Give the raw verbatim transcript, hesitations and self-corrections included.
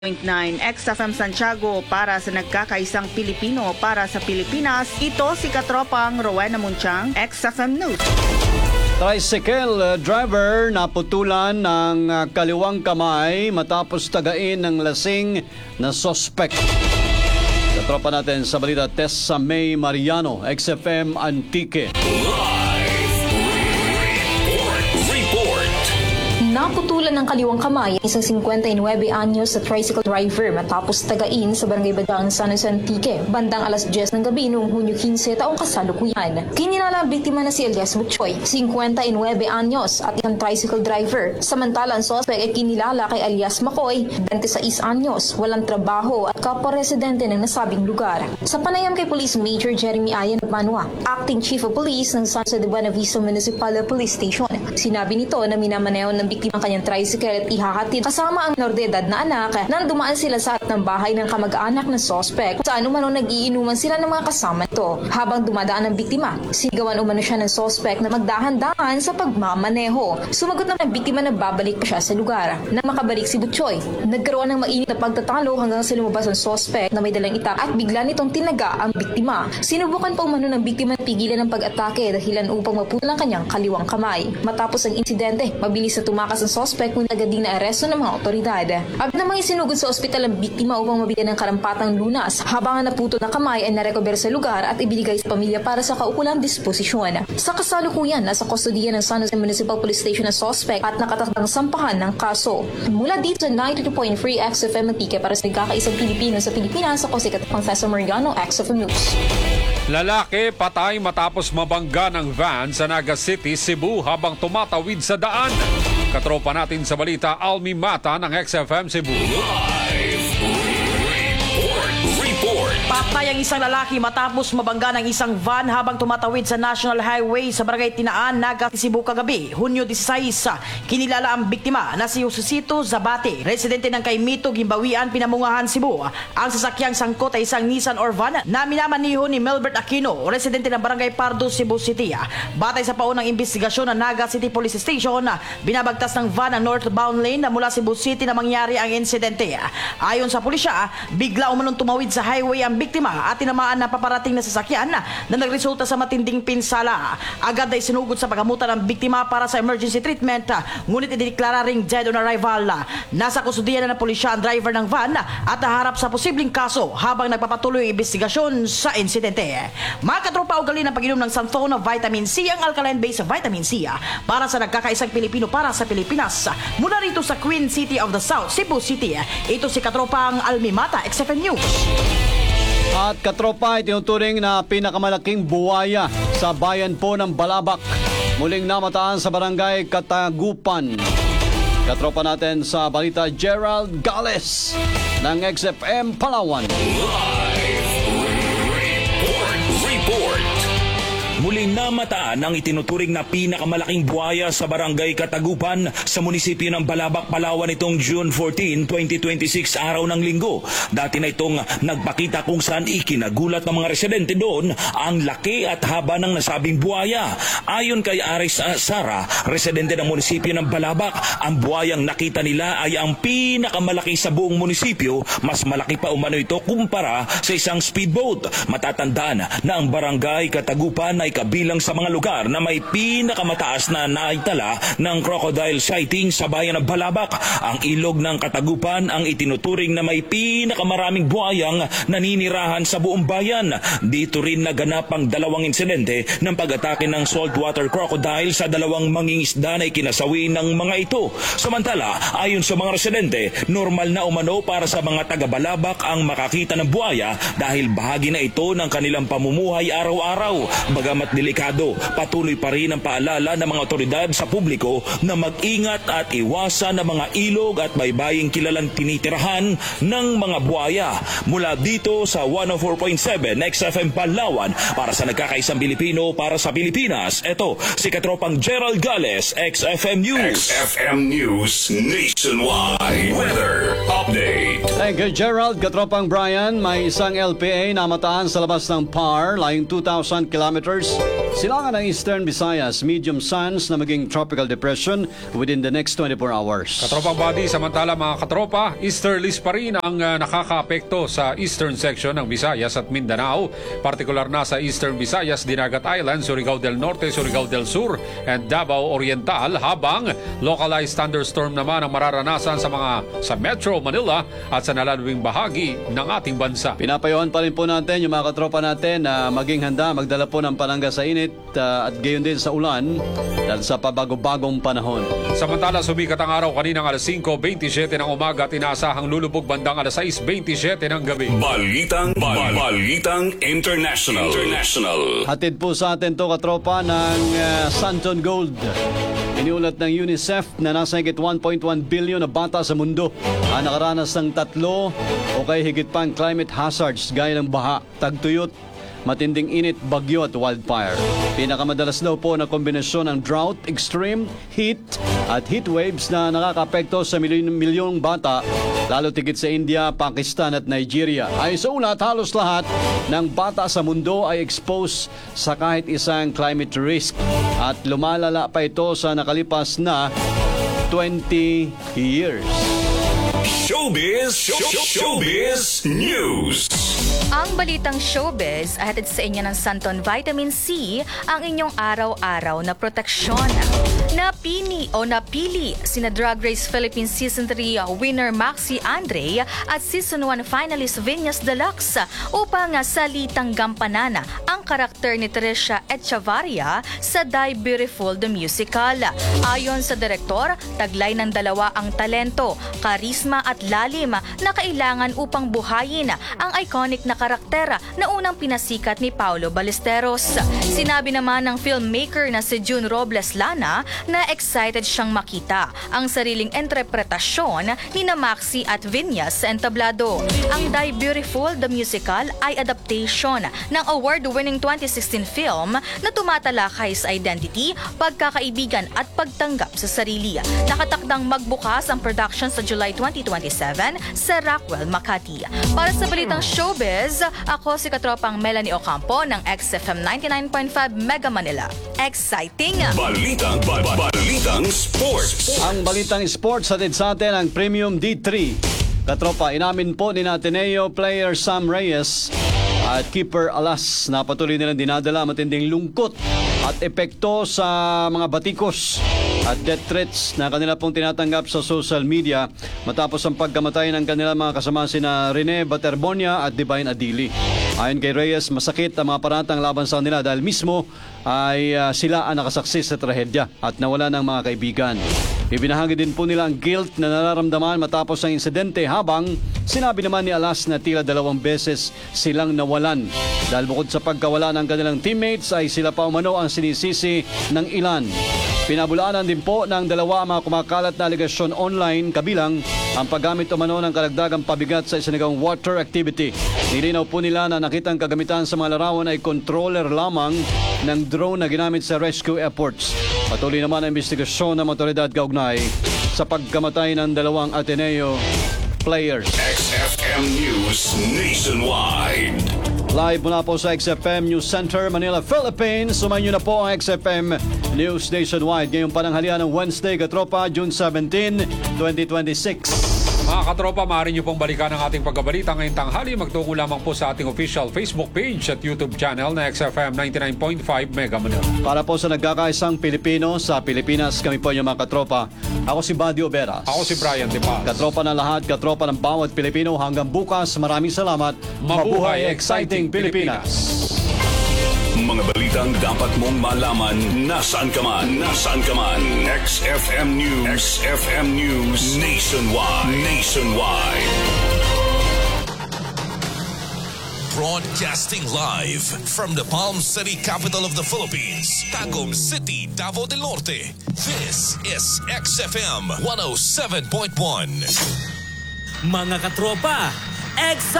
nine X F M Santiago para sa nagkakaisang Pilipino para sa Pilipinas. Ito si Katropang Rowena Munchang, X F M News. Tricycle uh, driver naputulan ng uh, kaliwang kamay matapos tagain ng lasing na sospek. Katropa natin sa balita, Tessa May Mariano, X F M Antique. Naputulan ng kaliwang kamay ang isang fifty-nine anyos sa tricycle driver matapos tagain sa Barangay Badaang San Jose Antique bandang alas diyes ng gabi noong Hunyo quince taong kasalukuyan. Kinilala ang biktima na si Elias Butchoy, fifty-nine anyos at isang tricycle driver. Samantala ang suspect ay kinilala kay Elias Macoy, twenty-six anyos, walang trabaho at kapwa-residente ng nasabing lugar. Sa panayam kay Police Major Jeremy Ayan Manua, Acting Chief of Police ng San Jose de Buenavista Municipal Police Station, sinabi nito na minamaneho ng biktima ang kanyang tricycle at ihahatid kasama ang minor de edad na anak nang dumaan sila sa harap ng bahay ng kamag-anak ng sospek kung saan umano nag-iinuman sila ng mga kasama nito. Habang dumadaan ang biktima, sigawan umano siya ng sospek na magdahan-dahan sa pagmamaneho. Sumagot naman ang biktima na babalik pa siya sa lugar. Nang makabalik si Butchoy, nagkaroon ng mainit na pagtatalo hanggang sa lumabas ang sospek na may dalang itak at bigla nitong tinaga ang biktima. Sinubukan pa umano ng biktima na pigilan ng pag-atake dahilan upang maputol ang kanyang kaliwang kamay. Matapos ang insidente, mabilis na tumakas ang sospek kung agad din na aresto ng mga otoridad. Agad namang isinugod sa ospital ang biktima upang mabigyan ng karampatang lunas. Habang ang naputol na kamay ay narecover sa lugar at ibinigay sa pamilya para sa kaukulang disposisyon. Sa kasalukuyan, nasa kustodiya ng San Jose Municipal Police Station ang sospek at nakatakdang sampahan ng kaso. Mula dito sa ninety-two point three X F M Antique para sa nagkakaisang Pilipino sa Pilipinas, ako si Katropang Tessa Mariano, X F M News. Lalaki patay matapos mabangga ng van sa Naga City, Cebu habang tumatawid sa daan. Katropa natin sa balita, Almi Mata ng X F M Cebu. Patay ang isang lalaki matapos mabangga ng isang van habang tumatawid sa National Highway sa Barangay Tinaan, Naga, Cebu kagabi, Hunyo disiseis. Kinilala ang biktima na si Josusito Zabate, residente ng Kaimito, Gimbawian, Pinamungahan, Cebu. Ang sasakyang sangkot ay isang Nissan Orvan na minamaniho ni Melbert Aquino, residente ng Barangay Pardo, Cebu City. Batay sa paunang investigasyon ng Naga City Police Station, binabagtas ng van ang northbound lane na mula Cebu City na mangyari ang insidente. Ayon sa pulisya, bigla umanong tumawid sa highway ang biktima at tinamaan na paparating na sasakyan na nagresulta sa matinding pinsala. Agad ay sinugod sa paggamutan ng biktima para sa emergency treatment, ngunit idineklara ring dead on arrival. Nasa kustudiya na ng pulisya ang driver ng van at naharap sa posibleng kaso habang nagpapatuloy ang investigasyon sa insidente. Mga katropa, ugali ng pag-inom ng Santhona Vitamin C, ang alkaline-based vitamin C para sa nagkakaisang Pilipino para sa Pilipinas. Mula rito sa Queen City of the South, Cebu City, ito si Katropang Almi Mata, X F M News. At katropa, itinuturing na pinakamalaking buwaya sa bayan po ng Balabac. Muling namataan sa barangay Katagupan. Katropa natin sa balita, Gerald Gales ng X F M Palawan. Muling namataan ang itinuturing na pinakamalaking buhaya sa barangay Katagupan sa munisipyo ng Balabac, Palawan itong June fourteenth, twenty twenty-six, araw ng linggo. Dati na itong nagpakita kung saan ikinagulat ng mga residente doon ang laki at haba ng nasabing buhaya. Ayon kay Aris Sara, residente ng munisipyo ng Balabac, ang buhayang nakita nila ay ang pinakamalaki sa buong munisipyo. Mas malaki pa umano ito kumpara sa isang speedboat. Matatandaan na ang barangay Katagupan ay kabilang sa mga lugar na may pinakamataas na naitala ng crocodile sighting sa bayan ng Balabac. Ang ilog ng Katagupan ang itinuturing na may pinakamaraming buhayang naninirahan sa buong bayan. Dito rin naganap ang dalawang insidente ng pag-atake ng saltwater crocodile sa dalawang mangingisda na ikinasawi ng mga ito. Samantala, ayon sa mga residente, normal na umano para sa mga taga-Balabac ang makakita ng buhaya dahil bahagi na ito ng kanilang pamumuhay araw-araw. Bagamat delikado, patuloy pa rin ang paalala ng mga otoridad sa publiko na mag-ingat at iwasan ang mga ilog at baybaying kilalang tinitirahan ng mga buhaya. Mula dito sa one oh four point seven X F M Palawan para sa nagkakaisang Pilipino para sa Pilipinas, ito si Katropang Gerald Gales, X F M News. X F M News Nationwide Weather Update. Thank you, Gerald. Katropang Brian, may isang L P A na mataan sa labas ng P A R, layong two thousand kilometers Silangan ng Eastern Visayas, medium suns na maging tropical depression within the next twenty-four hours. Katropang body, samantala mga katropa, easterlies pa rin ang uh, nakakaapekto sa eastern section ng Visayas at Mindanao. Partikular na sa Eastern Visayas, Dinagat Island, Surigao del Norte, Surigao del Sur, and Davao Oriental, habang localized thunderstorm naman ang mararanasan sa mga sa Metro Manila at sa nalalawing bahagi ng ating bansa. Pinapayuhan pa rin po natin yung mga katropa natin na maging handa, magdala po ng panangga sa init uh, at gayon din sa ulan dahil sa pabago-bagong panahon. Samantala, sumikat ang araw kaninang alas singko twenty-seven ng umaga at inaasahang lulubog bandang alas sais twenty-seven ng gabi. Balitang, bal- Balitang International. International. Hatid po sa atin to katropa ng uh, Santon Gold. Iniulat ng UNICEF na nasa higit one point one billion na bata sa mundo ang nakaranas ng tatlo o kay higit pang climate hazards gaya ng baha, tagtuyot, matinding init, bagyo at wildfire. Pinakamadalas daw po na kombinasyon ng drought, extreme heat at heat waves na nakakapekto sa milyon-milyong bata, lalo tigit sa India, Pakistan at Nigeria. Ay sa ulat, halos lahat ng bata sa mundo ay exposed sa kahit isang climate risk at lumalala pa ito sa nakalipas na twenty years. Showbiz, show, showbiz news. Ang balitang showbiz ay hatid sa inyo ng Santon Vitamin C, ang inyong araw-araw na proteksyon. Napini o napili sina Drag Race Philippines Season three winner Maxi Andre at Season one finalist Vinyas Deluxe upang salitang gampanan ang karakter ni Trisha Echevarria sa Die Beautiful the Musical. Ayon sa direktor, taglay ng dalawa ang talento, karisma at lalim na kailangan upang buhayin ang iconic na karakter na unang pinasikat ni Paulo Ballesteros. Sinabi naman ng filmmaker na si June Robles Lana na excited siyang makita ang sariling interpretasyon ni na Maxi at Vinyas sa entablado. Ang Die Beautiful the Musical ay adaptation ng award-winning twenty sixteen film na tumatalakay sa identity, pagkakaibigan at pagtanggap sa sarili. Nakatakdang magbukas ang production sa July twenty twenty-seven sa Rockwell, Makati. Para sa balitang showbiz, ako si katropang Melanie Ocampo ng X F M ninety-nine point five Mega Manila. Exciting! Balitang, bal- balitang sports. Ang balitang sports hatid sa atin ang Premium D three. Katropa, inamin po ni Ateneo player Sam Reyes at keeper Alas na patuloy nilang dinadala matinding lungkot at epekto sa mga batikos at death threats na kanila pong tinatanggap sa social media matapos ang pagkamatay ng kanilang mga kasama sina Rene Baterbonia at Divine Adili. Ayon kay Reyes, masakit ang mga paratang laban sa kanila dahil mismo ay uh, sila ang nakasaksi sa trahedya at nawala ng mga kaibigan. Ibinahagi din po nila ang guilt na nararamdaman matapos ang insidente habang sinabi naman ni Alas na tila dalawang beses silang nawalan. Dahil bukod sa pagkawala ng kanilang teammates ay sila pa umano ang sinisisi ng ilan. Pinabulaanan din po ng dalawa ang mga kumakalat na aligasyon online kabilang ang paggamit umano ng karagdagang pabigat sa isinagang water activity. Nilinaw po nila na nakitang kagamitan sa mga larawan ay controller lamang ng drone na ginamit sa rescue efforts. Patuloy naman ang investigasyon ng otoridad kaugnay sa pagkamatay ng dalawang Ateneo players. X F M News Nationwide. Live mula po sa X F M News Center, Manila, Philippines. Sumayin niyo na po ang X F M News Nationwide. Ngayong pananghalian ng Wednesday, katropa, June seventeenth, twenty twenty-six. Mga katropa, maaari niyo pong balikan ang ating pagkabalita ngayong tanghali. Magtungo lamang po sa ating official Facebook page at YouTube channel na X F M ninety-nine point five Mega Manila. Para po sa nagkakaisang Pilipino sa Pilipinas, kami po yung mga katropa. Ako si Badio Veras. Ako si Brian De Paz. Katropa ng lahat, katropa ng bawat Pilipino. Hanggang bukas, maraming salamat. Mabuhay, exciting Pilipinas. Mga balitang dapat mong malaman nasaan ka man. Nasaan ka man. X F M News. X F M News Nationwide. Nationwide. Broadcasting live from the Palm City, capital of the Philippines, Tagum City, Davao del Norte. This is X F M one oh seven point one. Mga katropa, X